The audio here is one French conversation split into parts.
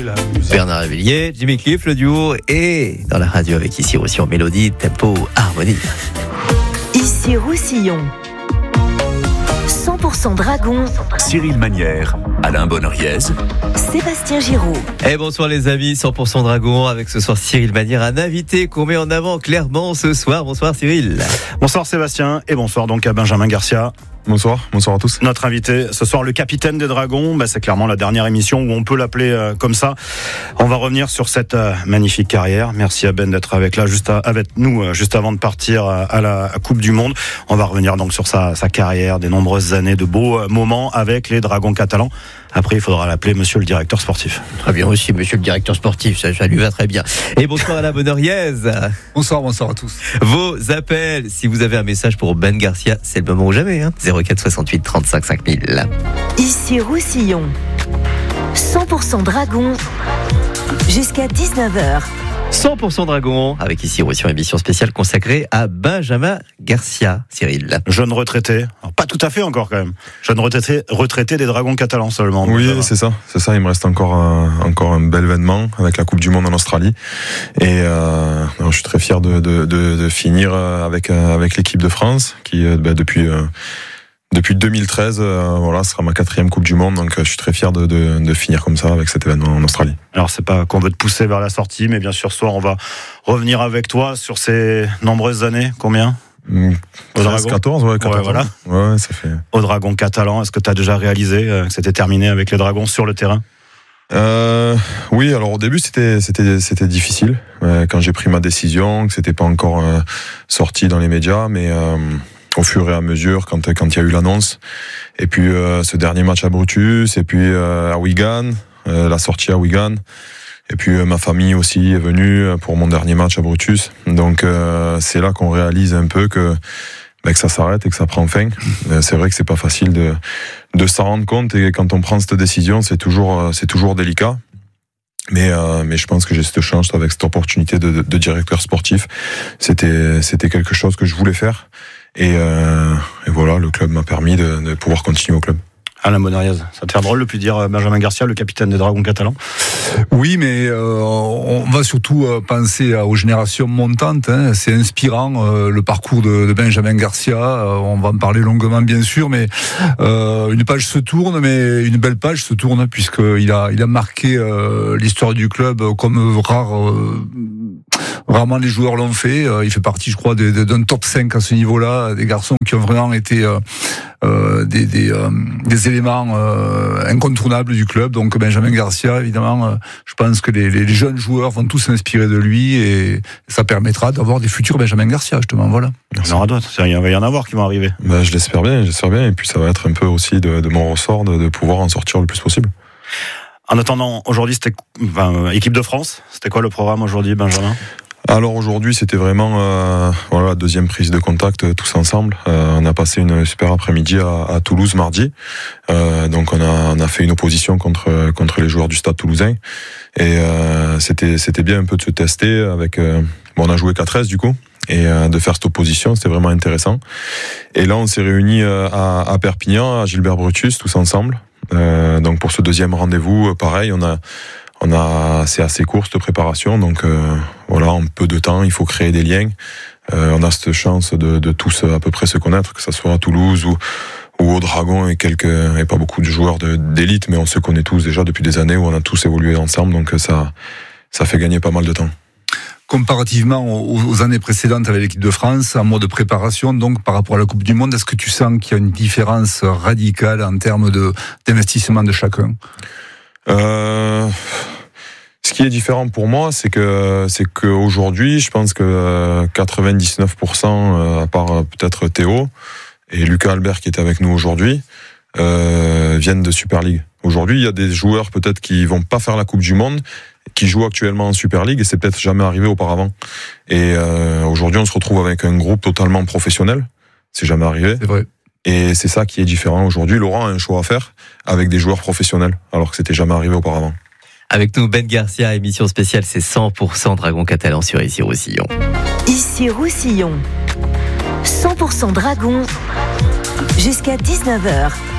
Bernard Révillier, Jimmy Cliff, le duo, et dans la radio avec ici Roussillon, mélodie, tempo, harmonie. Ici Roussillon. 100% Dragon. Cyril Manière, Alain Bonneriez, Sébastien Giraud. Et bonsoir les amis, 100% Dragon avec ce soir Cyril Manière, un invité qu'on met en avant clairement ce soir. Bonsoir Cyril. Bonsoir Sébastien et bonsoir donc à Benjamin Garcia. Bonsoir à tous. Notre invité ce soir, le capitaine des Dragons, c'est clairement la dernière émission où on peut l'appeler comme ça. On va revenir sur cette magnifique carrière. Merci à Ben d'être avec nous juste avant de partir à la Coupe du Monde. On va revenir donc sur sa carrière, des nombreuses années de beaux moments avec les Dragons catalans. Après, il faudra l'appeler monsieur le directeur sportif. Très bien aussi, monsieur le directeur sportif, ça lui va très bien. Et bonsoir à la Bonneriez. Bonsoir à tous. Vos appels, si vous avez un message pour Ben Garcia, c'est le moment ou jamais, 04 68 35 5000. Ici Roussillon. 100% Dragon. Jusqu'à 19h. 100% Dragon, avec ici Roussillon, émission spéciale consacrée à Benjamin Garcia, Cyril. Jeune retraité, alors pas tout à fait encore quand même, jeune retraité des Dragons catalans seulement. Oui, c'est ça, il me reste encore un bel événement avec la Coupe du Monde en Australie. Et je suis très fier de finir avec l'équipe de France, qui depuis 2013, ce sera ma 4e Coupe du Monde, donc je suis très fier de finir comme ça avec cet événement en Australie. Alors c'est pas qu'on veut te pousser vers la sortie, mais bien sûr ce soir on va revenir avec toi sur ces nombreuses années. Combien 13, 14, ouais, 14 ouais, voilà. Ouais, ça fait. Au Dragon catalan, est-ce que tu as déjà réalisé que c'était terminé avec les Dragons sur le terrain? Oui, alors au début c'était difficile quand j'ai pris ma décision, que c'était pas encore sorti dans les médias, mais au fur et à mesure, quand il y a eu l'annonce, et puis ce dernier match à Brutus, et puis à Wigan, la sortie à Wigan, et puis ma famille aussi est venue pour mon dernier match à Brutus. Donc c'est là qu'on réalise un peu que ça s'arrête et que ça prend fin. C'est vrai que c'est pas facile de s'en rendre compte, et quand on prend cette décision, c'est toujours délicat. Mais je pense que j'ai cette chance avec cette opportunité de directeur sportif. C'était quelque chose que je voulais faire. Et voilà, le club m'a permis de pouvoir continuer au club. Alain Bonneriez, ça te fait drôle de plus dire Benjamin Garcia, le capitaine des Dragons catalans? Oui, mais on va surtout penser aux générations montantes. C'est inspirant le parcours de Benjamin Garcia. On va en parler longuement, bien sûr, mais une page se tourne, mais une belle page se tourne, puisqu'il a marqué l'histoire du club comme rarement les joueurs l'ont fait. Il fait partie, je crois, d'un top 5 à ce niveau-là, des garçons qui ont vraiment été des éléments incontournables du club. Donc Benjamin Garcia, évidemment, je pense que les jeunes joueurs vont tous s'inspirer de lui, et ça permettra d'avoir des futurs Benjamin Garcia, justement. Voilà. Il y en aura d'autres, il va y en avoir qui vont arriver. Je l'espère bien, et puis ça va être un peu aussi de mon ressort de pouvoir en sortir le plus possible. En attendant, aujourd'hui, c'était équipe de France. C'était quoi le programme aujourd'hui, Benjamin? Alors aujourd'hui, c'était vraiment la deuxième prise de contact tous ensemble. On a passé une super après-midi à Toulouse mardi. Donc on a fait une opposition contre les joueurs du Stade Toulousain, et c'était bien un peu de se tester avec. On a joué 4-13 du coup, et de faire cette opposition, c'était vraiment intéressant. Et là, on s'est réunis à Perpignan, à Gilbert Brutus, tous ensemble. Donc pour ce deuxième rendez-vous, pareil, c'est assez court cette préparation, donc en peu de temps, il faut créer des liens. On a cette chance de tous à peu près se connaître, que ça soit à Toulouse ou au Dragon, et pas beaucoup de joueurs d'élite, mais on se connaît tous déjà depuis des années, où on a tous évolué ensemble, donc ça fait gagner pas mal de temps. Comparativement aux années précédentes avec l'équipe de France, en mode de préparation, donc par rapport à la Coupe du Monde, est-ce que tu sens qu'il y a une différence radicale en termes d'investissement de chacun? Ce qui est différent pour moi, c'est qu'aujourd'hui, je pense que 99%, à part peut-être Théo et Lucas Albert qui est avec nous aujourd'hui, viennent de Super League. Aujourd'hui, il y a des joueurs peut-être qui vont pas faire la Coupe du Monde, qui jouent actuellement en Super League, et c'est peut-être jamais arrivé auparavant. Et aujourd'hui, on se retrouve avec un groupe totalement professionnel. C'est jamais arrivé. C'est vrai. Et c'est ça qui est différent aujourd'hui. Laurent a un choix à faire avec des joueurs professionnels, alors que c'était jamais arrivé auparavant. Avec nous, Ben Garcia, émission spéciale, c'est 100% Dragon catalan sur Ici Roussillon. Ici Roussillon. 100% Dragon. Jusqu'à 19h.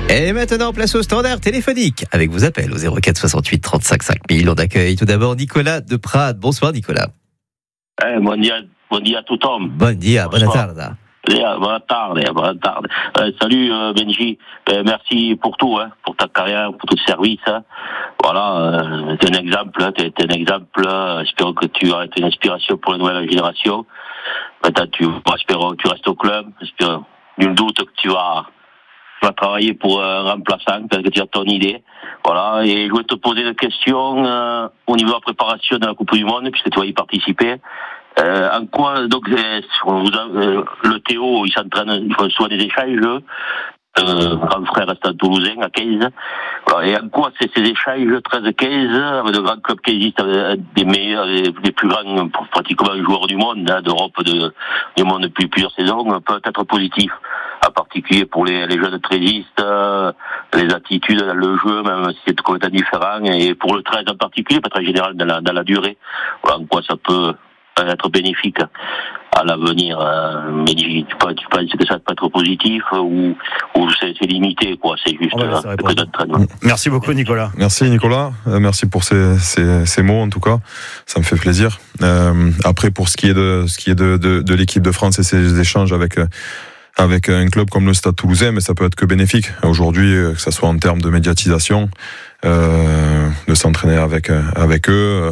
Et maintenant, place au standard téléphonique avec vos appels au 04 68 35 5000. On accueille tout d'abord Nicolas de Prades. Bonsoir Nicolas. Buon dia a tutti. Bon dia, bonne tarde. Bonne tarde. Salut Benji, merci pour tout, pour ta carrière, pour tout le service. Voilà, t'es un exemple, espérons que tu as été une inspiration pour la nouvelle génération. Maintenant, espérons que tu restes au club, espérons, nul doute que tu vas travailler pour un remplaçant, parce que tu as ton idée. Voilà, et je voulais te poser une question au niveau de la préparation de la Coupe du Monde, puisque tu vas y participer. En quoi, donc, le Théo, il s'entraîne, il faut soit des échanges, grand frère reste à Toulousain, à 15. Voilà, et en quoi ces échanges 13-15, avec de grands clubs qui existent, avec des meilleurs, les plus grands, pratiquement joueurs du monde, d'Europe, du monde depuis plusieurs saisons, peut être positif. En particulier pour les jeunes trésistes, les attitudes dans le jeu, même si c'est complètement différent, et pour le 13 en particulier, peut-être en général dans la durée. Voilà, en quoi ça peut être bénéfique à l'avenir, mais tu penses que ça peut être positif ou c'est limité, quoi, c'est juste un peu d'entraînement. Merci beaucoup Nicolas. Merci Nicolas, merci pour ces mots en tout cas, ça me fait plaisir. Après pour ce qui est de l'équipe de France et ses échanges avec un club comme le Stade Toulousain, mais ça peut être que bénéfique. Aujourd'hui, que ça soit en termes de médiatisation, de s'entraîner avec eux,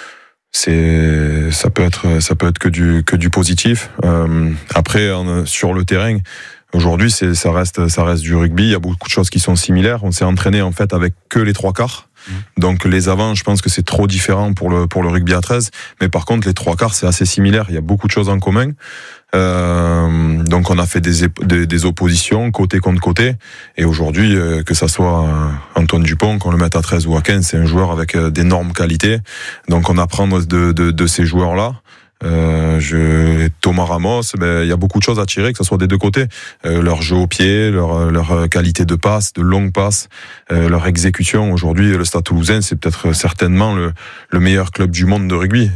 ça peut être que du positif. Après, sur le terrain, aujourd'hui, ça reste du rugby. Il y a beaucoup de choses qui sont similaires. On s'est entraîné en fait avec que les 3/4. Donc les avants, je pense que c'est trop différent pour le rugby à 13. Mais par contre, les 3/4, c'est assez similaire. Il y a beaucoup de choses en commun. Donc on a fait des oppositions côté contre côté. Et aujourd'hui, que ça soit Antoine Dupont, qu'on le mette à 13 ou à 15, c'est un joueur avec d'énormes qualités. Donc on apprend de ces joueurs-là. Thomas Ramos, il y a beaucoup de choses à tirer, que ce soit des deux côtés. Leur jeu au pied, leur qualité de passe, de longue passe, leur exécution. Aujourd'hui, le Stade Toulousain, c'est peut-être certainement le meilleur club du monde de rugby.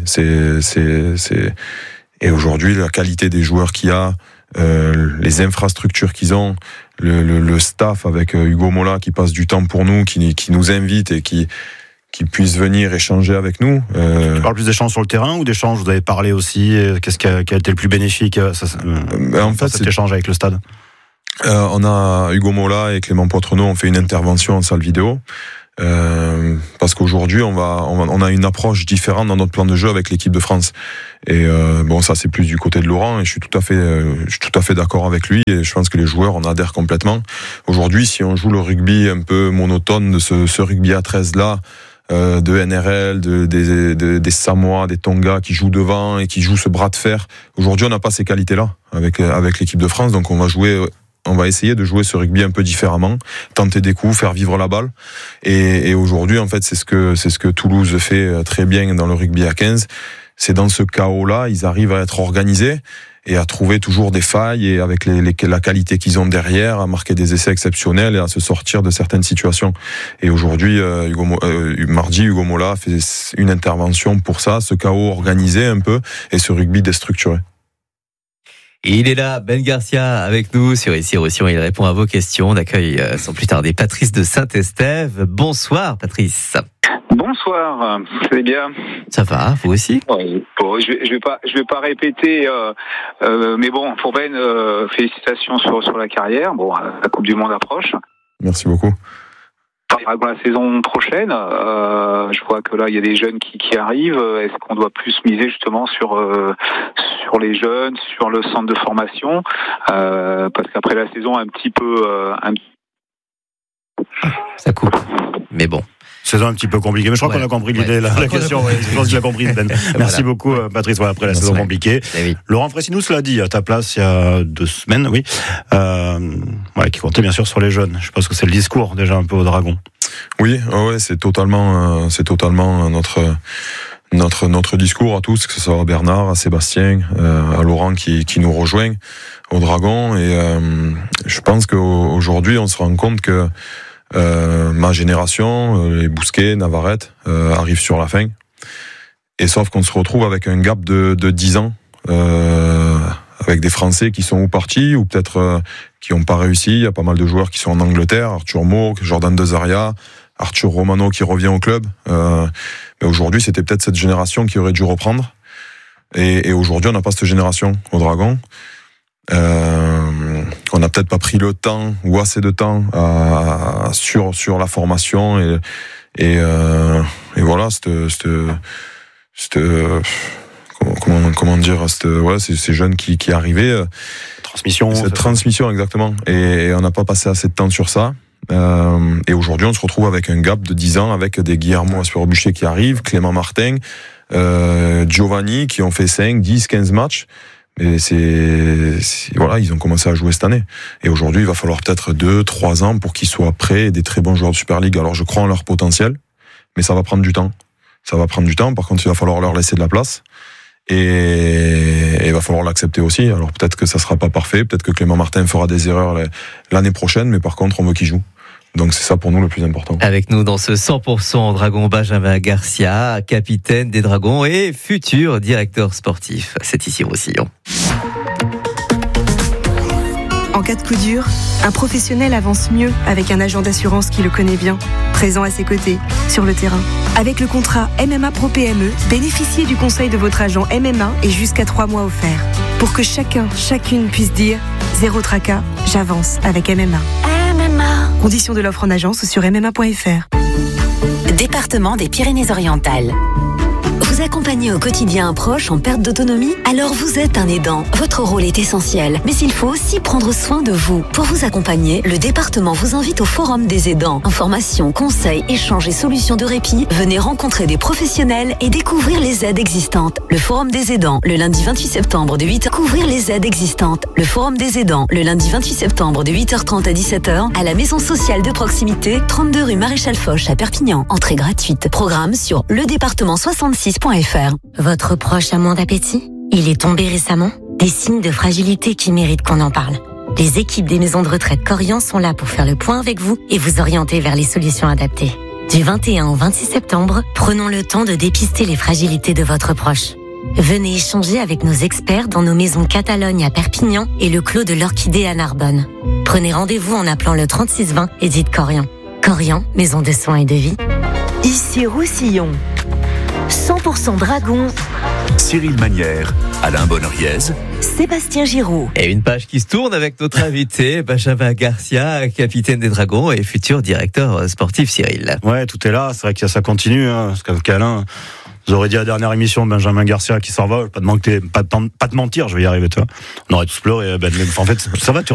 Et aujourd'hui, la qualité des joueurs qu'il y a, les infrastructures qu'ils ont, le staff avec Hugo Mola qui passe du temps pour nous, qui nous invite et qui puissent venir échanger avec nous. Tu parles plus d'échanges sur le terrain ou d'échanges, vous avez parlé aussi, qu'est-ce qui a été le plus bénéfique en fait, cet échange avec le stade? On a Hugo Mola et Clément Poitrenaud ont fait une intervention en salle vidéo. Parce qu'aujourd'hui on a une approche différente dans notre plan de jeu avec l'équipe de France et ça c'est plus du côté de Laurent et je suis tout à fait d'accord avec lui et je pense que les joueurs en adhèrent complètement. Aujourd'hui si on joue le rugby un peu monotone de ce rugby à 13 là, de NRL, des Samoa, des Tonga qui jouent devant et qui jouent ce bras de fer, aujourd'hui on n'a pas ces qualités là avec l'équipe de France, donc on va essayer de jouer ce rugby un peu différemment, tenter des coups, faire vivre la balle. Et aujourd'hui, en fait, c'est ce que Toulouse fait très bien dans le rugby à 15. C'est dans ce chaos-là, ils arrivent à être organisés et à trouver toujours des failles et avec la qualité qu'ils ont derrière, à marquer des essais exceptionnels et à se sortir de certaines situations. Et aujourd'hui, mardi, Hugo Mola fait une intervention pour ça, ce chaos organisé un peu et ce rugby déstructuré. Il est là, Ben Garcia, avec nous sur Ici Roussillon. Il répond à vos questions. On accueille sans plus tarder Patrice de Saint-Estève. Bonsoir, Patrice. Bonsoir, vous allez bien? Ça va, vous aussi? Oui. Bon, je vais pas répéter, mais bon, pour Ben, félicitations sur la carrière. Bon, la Coupe du Monde approche. Merci beaucoup. Pour la saison prochaine, je vois que là il y a des jeunes qui arrivent. Est-ce qu'on doit plus miser justement sur les jeunes, sur le centre de formation, parce qu'après la saison un petit peu ça coupe, mais bon. Saison un petit peu compliquée, mais je crois qu'on a compris l'idée, la question. Je pense que j'ai compris, Ben. Merci beaucoup, Patrice. Voilà, après la saison compliquée. Oui. Laurent Fressinou l'a dit à ta place il y a 2 semaines, oui. Qui comptait bien sûr sur les jeunes. Je pense que c'est le discours déjà un peu au Dragon. Oui, c'est totalement notre discours à tous, que ce soit à Bernard, à Sébastien, à Laurent qui nous rejoint au Dragon. Et je pense qu'aujourd'hui, on se rend compte que ma génération, les Bousquet, Navarrete, arrivent sur la fin. Et sauf qu'on se retrouve avec un gap de 10 ans avec des Français qui sont ou partis ou peut-être qui n'ont pas réussi. Il y a pas mal de joueurs qui sont en Angleterre, Arthur Mourgue, Jordan Dezaria, Arthur Romano qui revient au club. Mais aujourd'hui, c'était peut-être cette génération qui aurait dû reprendre. Et aujourd'hui, on n'a pas cette génération au Dragon. On n'a peut-être pas pris le temps ou assez de temps sur la formation et voilà, comment dire, ces jeunes qui arrivaient. Cette transmission, exactement. Et on n'a pas passé assez de temps sur ça. Et aujourd'hui, on se retrouve avec un gap de 10 ans avec des Guillermo Aspero-Buchet qui arrivent, Clément Martin, Giovanni qui ont fait 5, 10, 15 matchs. Mais voilà, ils ont commencé à jouer cette année. Et aujourd'hui, il va falloir peut-être 2, 3 ans pour qu'ils soient prêts et des très bons joueurs de Super League. Alors je crois en leur potentiel, mais ça va prendre du temps. Par contre, il va falloir leur laisser de la place. Et il va falloir l'accepter aussi. Alors peut-être que ça sera pas parfait, peut-être que Clément Martin fera des erreurs l'année prochaine, mais par contre, on veut qu'il joue. Donc c'est ça pour nous le plus important. Avec nous dans ce 100% Dragon, Benjamin Garcia, capitaine des Dragons et futur directeur sportif. C'est ici Roussillon. En cas de coup dur, un professionnel avance mieux avec un agent d'assurance qui le connaît bien, présent à ses côtés, sur le terrain. Avec le contrat MMA Pro PME, bénéficiez du conseil de votre agent MMA et jusqu'à 3 mois offerts. Pour que chacune puisse dire « Zéro tracas, j'avance avec MMA ». Conditions de l'offre en agence sur MMA.fr. Département des Pyrénées-Orientales. Vous accompagnez au quotidien un proche en perte d'autonomie? Alors vous êtes un aidant. Votre rôle est essentiel. Mais il faut aussi prendre soin de vous. Pour vous accompagner, le département vous invite au Forum des aidants. Informations, conseils, échanges et solutions de répit. Venez rencontrer des professionnels et découvrir les aides existantes. Le Forum des aidants, le lundi 28 septembre de 8h. Couvrir les aides existantes. Le Forum des aidants, le lundi 28 septembre de 8h30 à 17h à la maison sociale de proximité, 32 rue Maréchal Foch à Perpignan. Entrée gratuite. Programme sur ledépartement66.fr. Votre proche a moins d'appétit? Il est tombé récemment? Des signes de fragilité qui méritent qu'on en parle. Les équipes des maisons de retraite Corian sont là pour faire le point avec vous et vous orienter vers les solutions adaptées. Du 21 au 26 septembre, prenons le temps de dépister les fragilités de votre proche. Venez échanger avec nos experts dans nos maisons Catalogne à Perpignan et le Clos de l'Orchidée à Narbonne. Prenez rendez-vous en appelant le 3620 et dites Corian. Corian, maison de soins et de vie. Ici Roussillon. 100% Dragon. Cyril Manière, Alain Bonoriez, Sébastien Giraud. Et une page qui se tourne avec notre invité, Benjamin Garcia, capitaine des Dragons et futur directeur sportif, Cyril. Ouais, tout est là. C'est vrai que ça continue. Parce qu'avec Alain, vous aurez dit à la dernière émission, Benjamin Garcia qui s'en va. Pas te mentir, je vais y arriver, toi. On aurait tous pleuré. En fait, ça va, tu